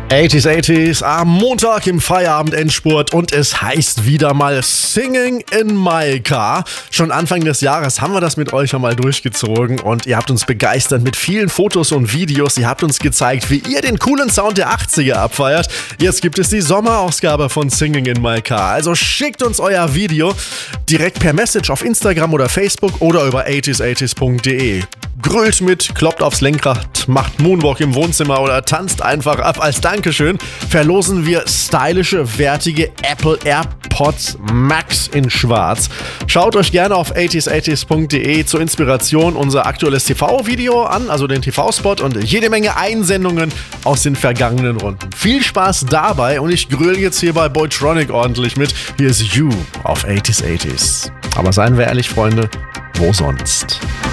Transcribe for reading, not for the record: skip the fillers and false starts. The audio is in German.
80s am Montag im Feierabend-Endspurt und es heißt wieder mal Singing in My Car. Schon Anfang des Jahres haben wir das mit euch einmal durchgezogen und ihr habt uns begeistert mit vielen Fotos und Videos. Ihr habt uns gezeigt, wie ihr den coolen Sound der 80er abfeiert. Jetzt gibt es die Sommerausgabe von Singing in My Car. Also schickt uns euer Video direkt per Message auf Instagram oder Facebook oder über 80s80s.de. Grölt mit, kloppt aufs Lenkrad, macht Moonwalk im Wohnzimmer oder tanzt einfach ab. Als Dankeschön verlosen wir stylische, wertige Apple AirPods Max in schwarz. Schaut euch gerne auf 80s80s.de zur Inspiration unser aktuelles TV-Video an, also den TV-Spot und jede Menge Einsendungen aus den vergangenen Runden. Viel Spaß dabei und ich gröle jetzt hier bei Boytronic ordentlich mit. Hier ist You auf 80s80s. Aber seien wir ehrlich, Freunde, wo sonst?